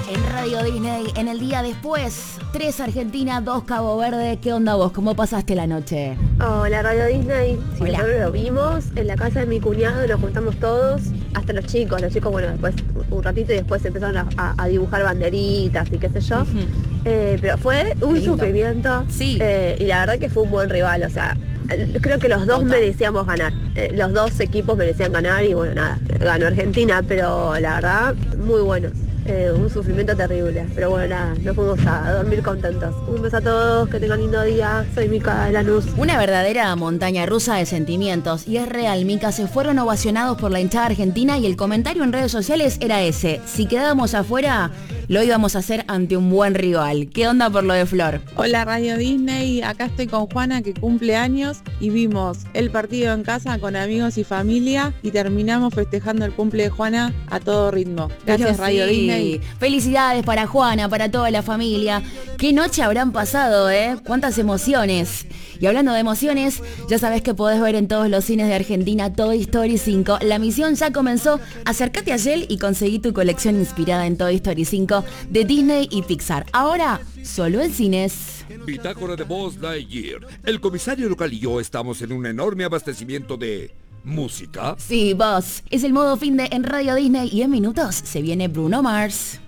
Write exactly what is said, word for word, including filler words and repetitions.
En Radio Disney, en el día después, tres Argentina, dos Cabo Verde. ¿Qué onda vos? ¿Cómo pasaste la noche? Hola, Radio Disney. Sí, Hola. nosotros lo vimos en la casa de mi cuñado, nos juntamos todos, hasta los chicos. Los chicos, bueno, después un ratito y después empezaron a, a- a dibujar banderitas y qué sé yo. Ujú. Eh, pero fue un Qué lindo. sufrimiento. Sí. Eh, y la verdad que fue un buen rival, o sea, eh, creo que los dos Total. merecíamos ganar. Eh, los dos equipos merecían ganar y bueno, nada, ganó Argentina, pero la verdad, muy bueno. Eh, un sufrimiento terrible, pero bueno, nada, nos fuimos a dormir contentos. Un beso a todos, que tengan lindo día. Soy Mica de Lanús. Una verdadera montaña rusa de sentimientos. Y es real, Mica, se fueron ovacionados por la hinchada argentina y el comentario en redes sociales era ese. Si quedábamos afuera, lo íbamos a hacer ante un buen rival. ¿Qué onda por lo de Flor? Hola Radio Disney, acá estoy con Juana que cumple años y vimos el partido en casa con amigos y familia y terminamos festejando el cumple de Juana a todo ritmo. Gracias Pero Radio sí. Disney. Felicidades para Juana, para toda la familia. Qué noche habrán pasado, ¿eh? Cuántas emociones. Y hablando de emociones, ya sabés que podés ver en todos los cines de Argentina Toy Story cinco. La misión ya comenzó. Acércate a Shell y conseguí tu colección inspirada en Toy Story cinco de Disney y Pixar. Ahora, solo en cines. Bitácora de Buzz Lightyear. El comisario local y yo estamos en un enorme abastecimiento de música. Sí, vos. Es el modo fin de en Radio Disney y en minutos se viene Bruno Mars.